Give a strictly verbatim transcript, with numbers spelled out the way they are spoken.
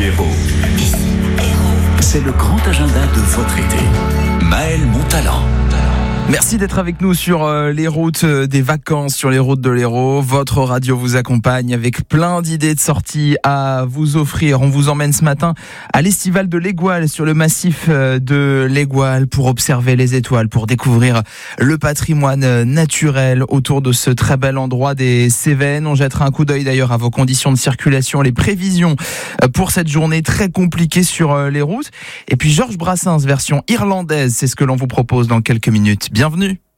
Hérault. C'est le grand agenda de votre été. Maël Montalan. Merci d'être avec nous sur euh, les routes euh, des vacances, sur les routes de l'Hérault. Votre radio vous accompagne avec plein d'idées de sorties à vous offrir. On vous emmène ce matin à l'Estival de l'Aigual, sur le massif euh, de l'Aigual, pour observer les étoiles, pour découvrir le patrimoine naturel autour de ce très bel endroit des Cévennes. On jettera un coup d'œil d'ailleurs à vos conditions de circulation, les prévisions euh, pour cette journée très compliquée sur euh, les routes. Et puis Georges Brassens, version irlandaise, c'est ce que l'on vous propose dans quelques minutes. Bienvenue.